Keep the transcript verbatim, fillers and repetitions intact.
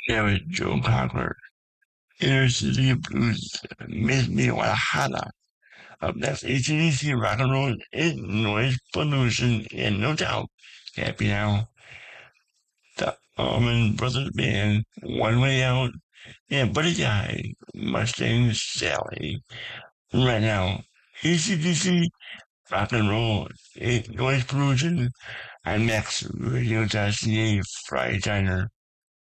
Yeah, with Joe Cocker. Inner City Blues, Miss Me Guadalajara. Up next, A C D C Rock and Roll, it, Noise Pollution, and No Doubt. Happy Now. The Allman Brothers Band, One Way Out, and Buddy Guy, Mustang Sally. Right now, A C D C Rock and Roll, it, Noise Pollution, and next, radio dot c a Friday Diner.